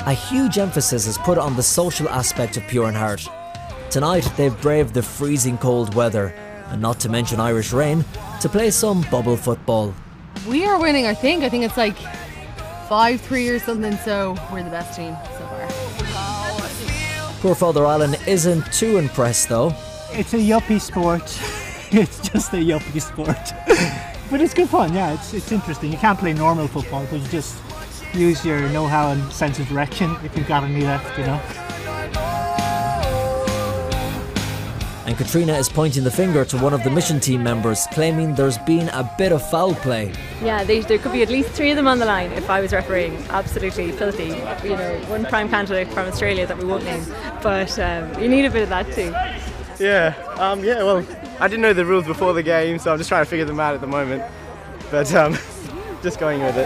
A huge emphasis is put on the social aspect of Pure in Heart. Tonight they've braved the freezing cold weather, and not to mention Irish rain, to play some bubble football. We are winning, I think. I think it's like 5-3 or something, so we're the best team so far. Poor Father Allen isn't too impressed though. It's a yuppie sport. It's just a yuppie sport. But it's good fun, yeah, it's interesting. You can't play normal football, but you just use your know-how and sense of direction if you've got any left, you know. And Katrina is pointing the finger to one of the mission team members, claiming there's been a bit of foul play. Yeah, there could be at least 3 of them on the line if I was refereeing. Absolutely filthy. You know, one prime candidate from Australia that we won't name. But you need a bit of that too. Yeah, well, I didn't know the rules before the game, so I'm just trying to figure them out at the moment. But just going with it.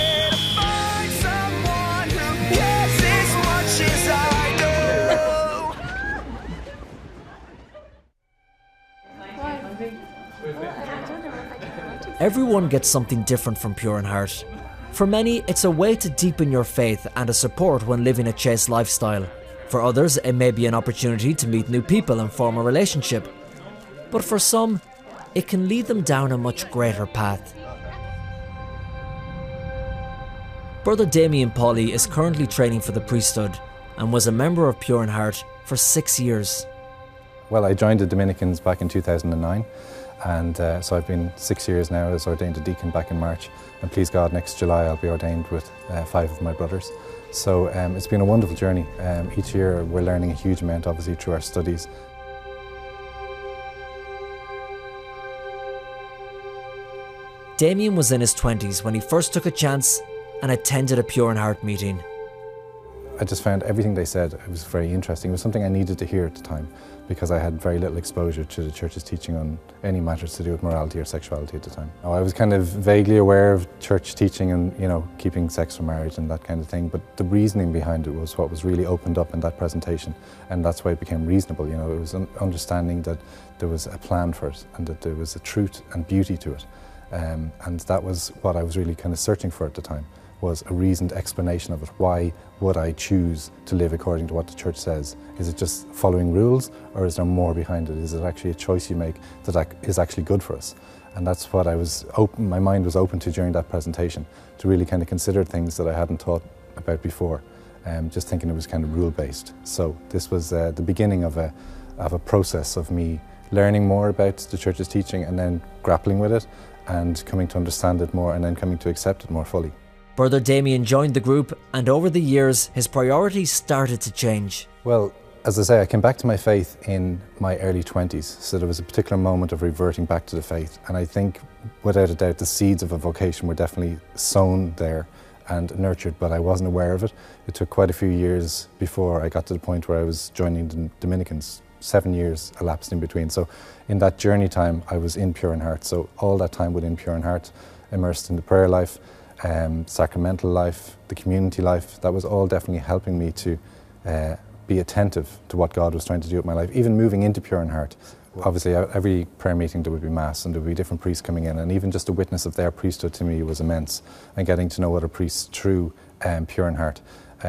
Everyone gets something different from Pure in Heart. For many, it's a way to deepen your faith and a support when living a chaste lifestyle. For others, it may be an opportunity to meet new people and form a relationship. But for some, it can lead them down a much greater path. Brother Damien Pauly is currently training for the priesthood and was a member of Pure in Heart for 6 years. Well, I joined the Dominicans back in 2009. And so I've been 6 years now. I was ordained a deacon back in March, and please God, next July I'll be ordained with 5 of my brothers. So it's been a wonderful journey. Each year we're learning a huge amount, obviously, through our studies. Damien was in his 20s when he first took a chance and attended a Pure in Heart meeting. I just found everything they said, it was very interesting. It was something I needed to hear at the time, because I had very little exposure to the church's teaching on any matters to do with morality or sexuality at the time. I was kind of vaguely aware of church teaching and, you know, keeping sex from marriage and that kind of thing, but the reasoning behind it was what was really opened up in that presentation, and that's why it became reasonable. You know, it was an understanding that there was a plan for it and that there was a truth and beauty to it, and that was what I was really kind of searching for at the time, was a reasoned explanation of it. Why would I choose to live according to what the church says? Is it just following rules, or is there more behind it? Is it actually a choice you make that is actually good for us? And that's what my mind was open to during that presentation, to really kind of consider things that I hadn't thought about before, just thinking it was kind of rule-based. So this was the beginning of a process of me learning more about the church's teaching and then grappling with it and coming to understand it more and then coming to accept it more fully. Brother Damien joined the group, and over the years his priorities started to change. Well, as I say, I came back to my faith in my early 20s, so there was a particular moment of reverting back to the faith, and I think without a doubt the seeds of a vocation were definitely sown there and nurtured, but I wasn't aware of it. It took quite a few years before I got to the point where I was joining the Dominicans. 7 years elapsed in between, so in that journey time I was in Pure in Heart, so all that time within Pure in Heart, immersed in the prayer life, sacramental life, the community life, that was all definitely helping me to be attentive to what God was trying to do with my life. Even moving into Pure in Heart, obviously every prayer meeting there would be Mass and there would be different priests coming in, and even just a witness of their priesthood to me was immense, and getting to know other priests through Pure in Heart.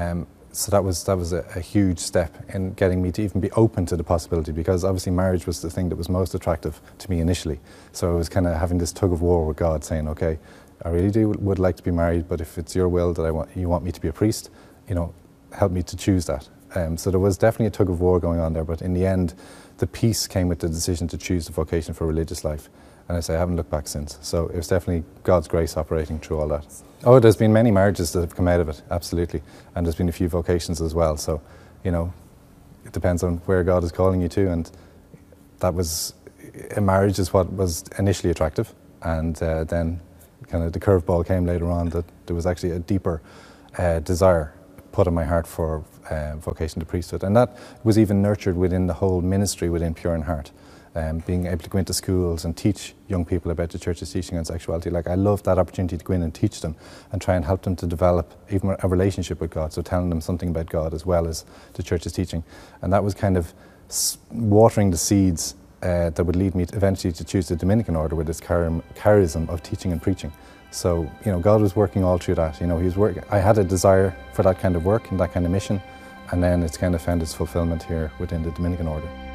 So that was a huge step in getting me to even be open to the possibility, because obviously marriage was the thing that was most attractive to me initially. So I was kind of having this tug of war with God, saying, okay, I really would like to be married, but if it's your will that you want me to be a priest, you know, help me to choose that. So there was definitely a tug of war going on there, but in the end, the peace came with the decision to choose the vocation for religious life. And I say I haven't looked back since. So it was definitely God's grace operating through all that. Oh, there's been many marriages that have come out of it, absolutely. And there's been a few vocations as well. So, you know, it depends on where God is calling you to. And that was, a marriage is what was initially attractive. And then kind of the curveball came later on that there was actually a deeper desire put in my heart for vocation to priesthood. And that was even nurtured within the whole ministry within Pure in Heart. Being able to go into schools and teach young people about the church's teaching on sexuality. Like, I loved that opportunity to go in and teach them and try and help them to develop even a relationship with God, so telling them something about God as well as the church's teaching. And that was kind of watering the seeds that would lead me eventually to choose the Dominican order with its charism of teaching and preaching. So, you know, God was working all through that. You know, He was working. I had a desire for that kind of work and that kind of mission, and then it's kind of found its fulfillment here within the Dominican Order.